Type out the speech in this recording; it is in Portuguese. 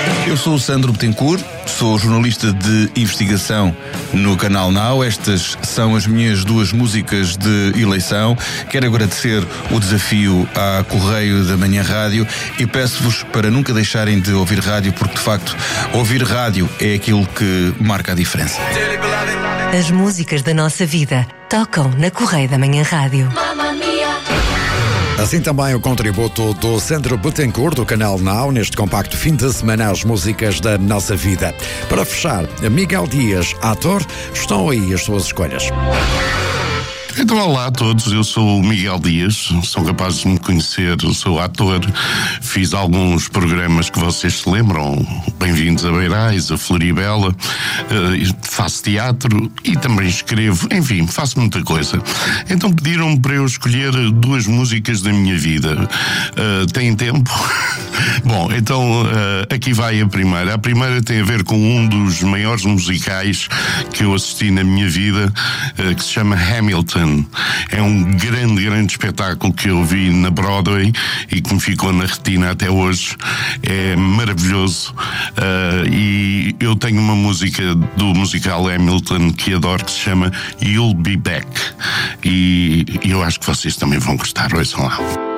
Eu sou o Sandro Betancourt, sou jornalista de investigação no Canal Now. Estas são as minhas duas músicas de eleição. Quero agradecer o desafio à Correio da Manhã Rádio e peço-vos para nunca deixarem de ouvir rádio, porque de facto ouvir rádio é aquilo que marca a diferença. As músicas da nossa vida tocam na Correio da Manhã Rádio. Assim também o contributo do Sandro Betancourt do Canal Now neste compacto fim de semana as músicas da nossa vida. Para fechar, Miguel Dias, ator, estão aí as suas escolhas. Então, olá a todos, eu sou o Miguel Dias, são capazes de me conhecer, eu sou ator, fiz alguns programas que vocês se lembram, Bem-vindos a Beirais, a Floribela, faço teatro e também escrevo, enfim, faço muita coisa. Então pediram-me para eu escolher duas músicas da minha vida. Têm tempo? Bom, então aqui vai a primeira. A primeira tem a ver com um dos maiores musicais que eu assisti na minha vida, que se chama Hamilton. É um grande espetáculo que eu vi na Broadway e que me ficou na retina até hoje. É maravilhoso. E eu tenho uma música do musical Hamilton que adoro, que se chama You'll Be Back. E eu acho que vocês também vão gostar. Ouçam lá.